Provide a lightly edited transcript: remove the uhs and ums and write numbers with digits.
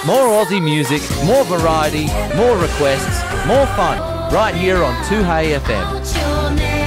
More Aussie music, more variety, more requests, more fun, right here on 2Hey FM.